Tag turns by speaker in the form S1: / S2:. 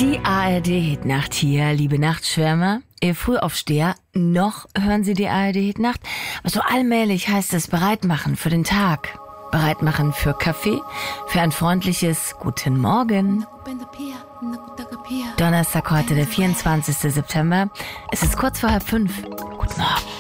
S1: Die ARD-Hitnacht hier, liebe Nachtschwärmer. Ihr Frühaufsteher, noch hören Sie die ARD-Hitnacht? Aber so allmählich heißt es bereit machen für den Tag. Bereit machen für Kaffee, für ein freundliches Guten Morgen. Donnerstag heute, der 24. September. Es ist kurz vor 4:30. Guten Morgen.